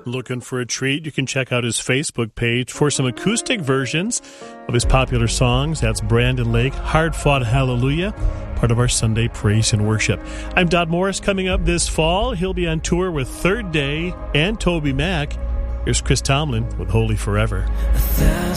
Looking for a treat? You can check out his Facebook page for some acoustic versions of his popular songs. That's Brandon Lake, Hard Fought Hallelujah, part of our Sunday Praise and Worship. I'm Dodd Morris. Coming up this fall, he'll be on tour with Third Day and Toby Mac. Here's Chris Tomlin with Holy Forever.